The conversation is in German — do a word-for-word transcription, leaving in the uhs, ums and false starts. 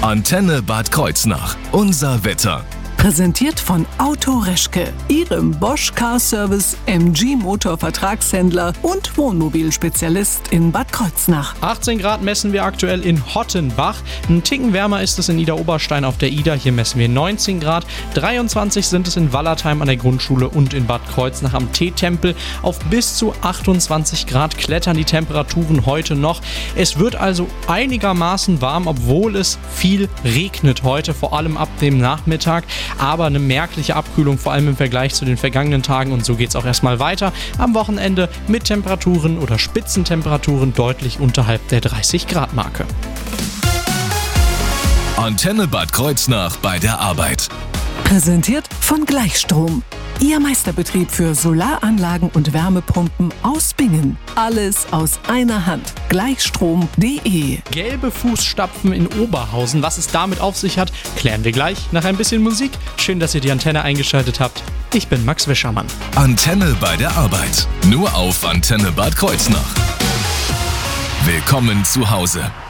Antenne Bad Kreuznach. Unser Wetter. Präsentiert von Auto Reschke, Ihrem Bosch Car Service M G Motor Vertragshändler und Wohnmobilspezialist in Bad Kreuznach. achtzehn Grad messen wir aktuell in Hottenbach. Ein Ticken wärmer ist es in Idar-Oberstein auf der Ida. Hier messen wir neunzehn Grad. dreiundzwanzig sind es in Wallertheim an der Grundschule und in Bad Kreuznach am Teetempel. Auf bis zu achtundzwanzig Grad klettern die Temperaturen heute noch. Es wird also einigermaßen warm, obwohl es viel regnet heute, vor allem ab dem Nachmittag. Aber eine merkliche Abkühlung, vor allem im Vergleich zu den vergangenen Tagen. Und so geht es auch erstmal weiter am Wochenende mit Temperaturen oder Spitzentemperaturen deutlich unterhalb der dreißig Grad Marke. Antenne Bad Kreuznach bei der Arbeit. Präsentiert von Gleichstrom. Ihr Meisterbetrieb für Solaranlagen und Wärmepumpen aus Bingen. Alles aus einer Hand. Gleichstrom punkt de. Gelbe Fußstapfen in Oberhausen. Was es damit auf sich hat, klären wir gleich nach ein bisschen Musik. Schön, dass ihr die Antenne eingeschaltet habt. Ich bin Max Wischermann. Antenne bei der Arbeit. Nur auf Antenne Bad Kreuznach. Willkommen zu Hause.